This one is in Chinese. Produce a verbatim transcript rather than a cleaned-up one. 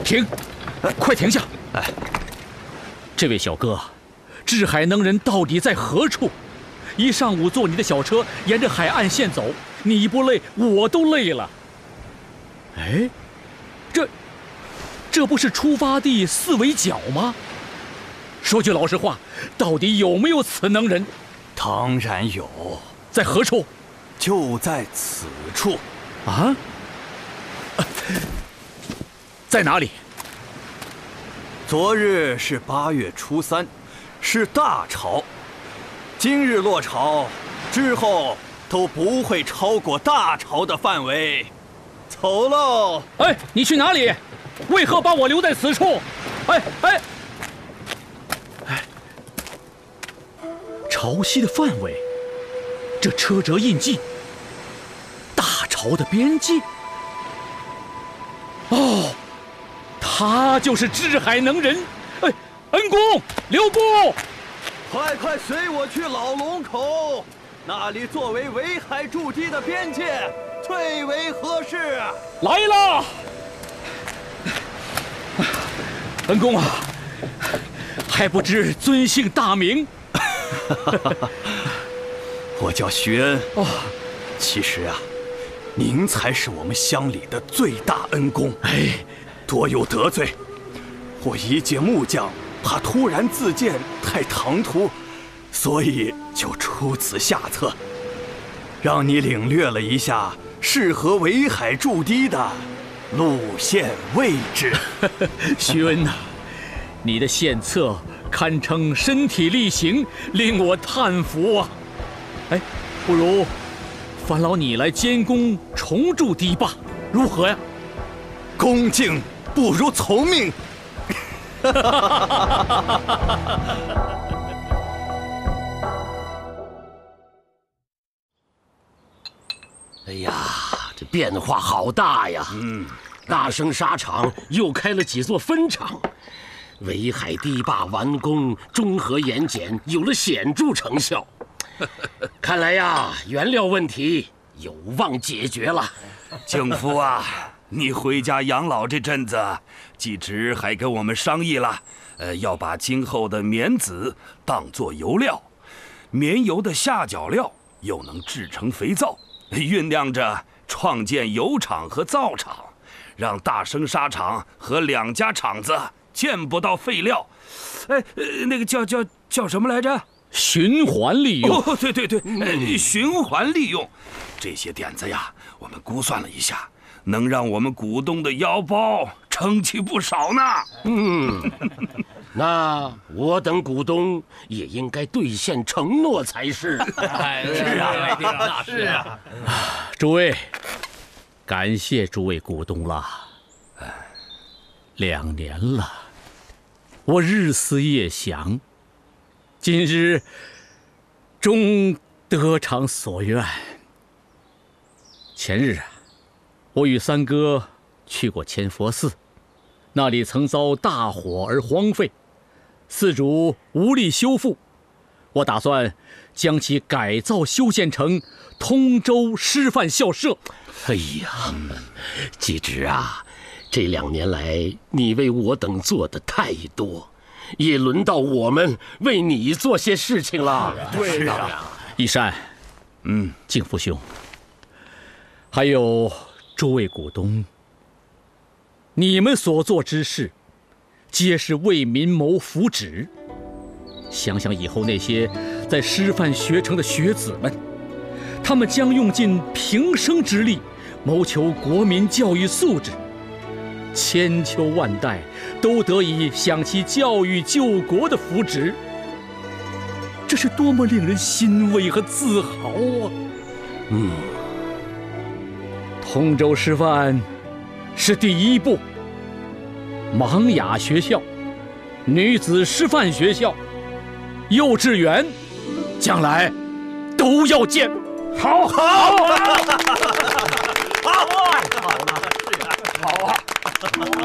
停！快停下！哎，这位小哥，治海能人到底在何处？一上午坐你的小车沿着海岸线走，你不累，我都累了。哎，这这不是出发地四围角吗？说句老实话，到底有没有此能人？ 当然有。 在何处？ 就在此处。 啊？在哪里？ 昨日是八月初三，是大潮。今日落潮之后都不会超过大潮的范围。走喽！ 哎，你去哪里？为何把我留在此处？哎哎哎！潮汐的范围，这车辙印记，大潮的边际。哦，他就是治海能人。哎，恩公，留步！ 快快随我去老龙口，那里作为围海筑堤的边界，最为合适。 来了，恩公啊，还不知尊姓大名？ 我叫徐恩。 哦， 其实啊，您才是我们乡里的最大恩公。 哎， 多有得罪，我一介木匠。怕突然自荐太唐突，所以就出此下策，让你领略了一下适合围海筑堤的路线位置。 徐恩呐，你的献策堪称身体力行，令我叹服啊！哎，不如烦劳你来监工重筑堤坝，如何呀？ 恭敬不如从命。 哎呀，这变化好大呀！嗯，大生纱厂又开了几座分厂，围海堤坝完工，中和盐碱有了显著成效。看来呀，原料问题有望解决了。 敬夫啊，你回家养老这阵子，季直还跟我们商议了，呃，要把今后的棉籽当作油料，棉油的下脚料又能制成肥皂，酝酿着创建油厂和皂厂，让大生纱厂和两家厂子见不到废料。哎，呃，那个叫叫叫什么来着？ 循环利用。 哦，对对对，呃，循环利用。这些点子呀，我们估算了一下，能让我们股东的腰包撑起不少呢。 嗯，那我等股东也应该兑现承诺才是。 哎，是啊，那是啊。 诸位，感谢诸位股东了。两年了，我日思夜想，今日终得偿所愿。前日啊，我与三哥去过千佛寺，那里曾遭大火而荒废，寺主无力修复，我打算将其改造修建成通州师范校舍。 哎呀，季直啊，这两年来你为我等做的太多，也轮到我们为你做些事情了。 对呀， 一山，嗯，敬父兄，还有诸位股东，你们所做之事，皆是为民谋福祉。想想以后那些在师范学成的学子们，他们将用尽平生之力，谋求国民教育素质，千秋万代都得以享其教育救国的福祉，这是多么令人欣慰和自豪啊！ 嗯， 通州师范是第一步，盲哑学校、女子师范学校、幼稚园，将来都要建。好，好，好，好，好了，好啊。